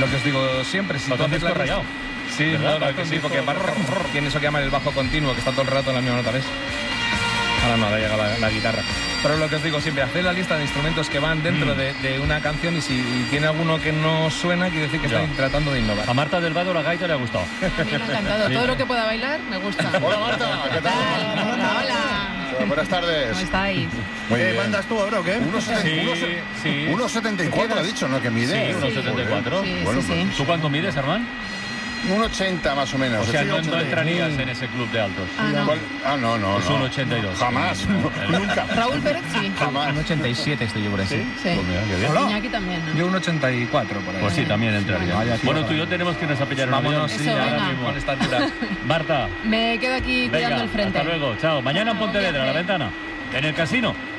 Lo que os digo siempre, si tú haces la rayado. Sí, claro que sí, porque tiene eso que llaman el bajo continuo, que está todo el rato en la misma nota, ¿ves? Ahora no, ahora llega la guitarra. Pero lo que os digo siempre, haced la lista de instrumentos que van dentro de una canción, y si tiene alguno que no suena, quiere decir que están tratando de innovar. A Marta del Vado la gaita le ha gustado. A mí me ha encantado. Todo lo que pueda bailar me gusta. Hola Marta, ¿qué tal? Hola. Buenas tardes. ¿Cómo estáis? ¿Qué mandas tú ahora o qué? 1,74 ha dicho, ¿no? Que mide. Sí, 1,74. Sí, Bueno, sí. ¿Tú cuánto mides, Armán? 1,80 más o menos. O sea, no entrarías en ese club de altos. No. Es 1,82. Jamás. Nunca. Raúl Pérez sí. Jamás. Un 87 estoy yo por ahí. Sí. Pues mira, qué bien. Iñaki también, ¿no? Yo un 84 por ahí. Pues sí, también entraría. Vaya, tío, Bueno, tú y yo tenemos que irnos a pillar un avión. Vámonos, sí, Eso, ahora venga. mismo con esta altura. Marta, Me quedo aquí venga, cuidando el frente. hasta luego. Chao. Mañana en Pontevedra, a la ventana. En el casino.